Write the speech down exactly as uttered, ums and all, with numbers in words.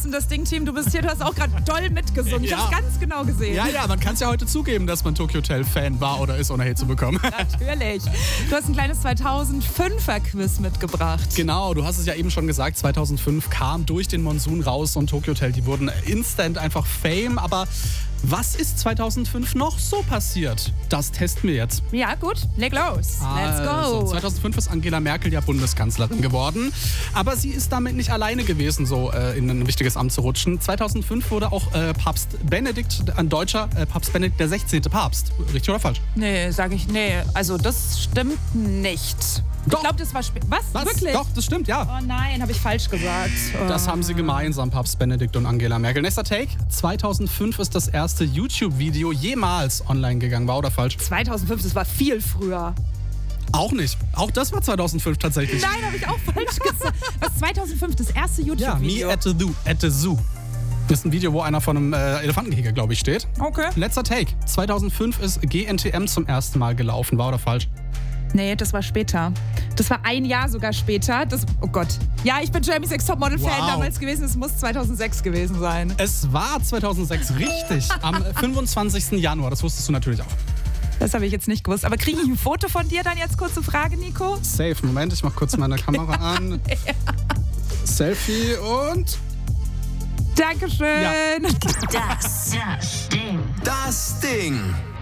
und das Ding-Team, du bist hier, du hast auch gerade doll mitgesungen. Ich Ja. hab's ganz genau gesehen. Ja, ja, man kann es ja heute zugeben, dass man Tokyo Hotel Fan war oder ist, ohne Hate zu bekommen. Natürlich. Du hast ein kleines zweitausendfünfer Quiz mitgebracht. Genau, du hast es ja eben schon gesagt, zweitausendfünf kam durch den Monsun raus und Tokyo Hotel, die wurden instant einfach Fame. Aber was ist zweitausendfünf noch so passiert? Das testen wir jetzt. Ja, gut, leg los. Let's Also, go. zweitausendfünf ist Angela Merkel ja Bundeskanzlerin geworden. Aber sie ist damit nicht alleine gewesen, so äh, in ein wichtiges Amt zu rutschen. zweitausendfünf wurde auch äh, Papst Benedikt, ein deutscher äh, Papst Benedikt der sechzehnte. Papst. Richtig oder falsch? Nee, sag ich, nee. Also, das stimmt nicht. Doch. Ich glaube, das war spät. Was? Was? Wirklich? Doch, das stimmt, ja. Oh nein, habe ich falsch gesagt. Oh. Das haben sie gemeinsam, Papst Benedikt und Angela Merkel. Nächster Take. zweitausendfünf ist das erste YouTube-Video jemals online gegangen. War oder falsch? zweitausendfünf, das war viel früher. Auch nicht. Auch das war zweitausendfünf tatsächlich. Nein, habe ich auch falsch gesagt. Was, zweitausendfünf, das erste Ja, Me YouTube-Video? at the Zoo. At the Zoo. Das ist ein Video, wo einer von einem äh, Elefantengehege, glaube ich, steht. Okay. Letzter Take. zweitausendfünf ist G N T M zum ersten Mal gelaufen. War oder falsch? Nee, das war später. Das war ein Jahr sogar später. Das, oh Gott. Ja, ich bin Jeremy's Next Topmodel-Fan Wow. damals gewesen. Es muss zweitausendsechs gewesen sein. Es war zweitausendsechs, richtig. Am fünfundzwanzigsten Januar. Das wusstest du natürlich auch. Das habe ich jetzt nicht gewusst. Aber kriege ich ein Foto von dir dann jetzt? Kurze Frage, Nico. Safe. Moment, ich mach kurz meine Kamera an. Selfie und... Dankeschön. Ja. Das Ding. Das Ding.